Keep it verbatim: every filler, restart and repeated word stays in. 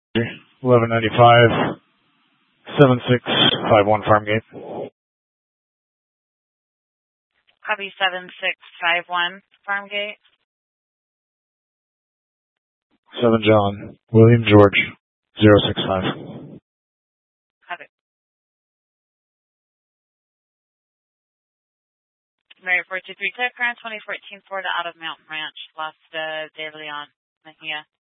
eleven ninety-five, seven six five one Farmgate. Copy seven six five one Farmgate. seven John, William George, zero six five. Copy. Mary four two three Tech, Grand twenty fourteen Ford out of Mountain Ranch, Las de, de Leon, Mejia.